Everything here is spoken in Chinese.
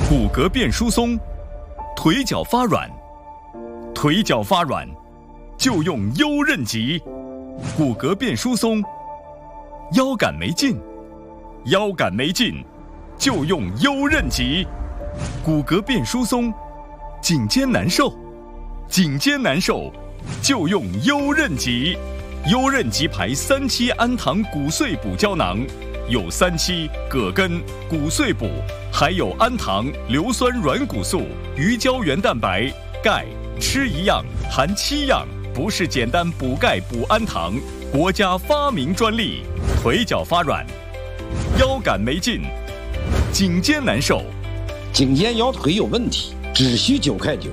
骨骼变疏松，腿脚发软，腿脚发软就用优韧脊。骨骼变疏松，腰杆没劲，腰杆没劲就用优韧脊。骨骼变疏松，颈肩难受，颈肩难受就用优韧脊。优韧脊牌3期氨糖骨碎补胶囊，有3期葛根、骨碎补，还有氨糖、硫酸软骨素、鱼胶原蛋白、钙，吃一样含7样，不是简单补钙补氨糖，国家发明专利。腿脚发软，腰杆没劲，颈肩难受， 颈肩腰腿有问题，只需9块9，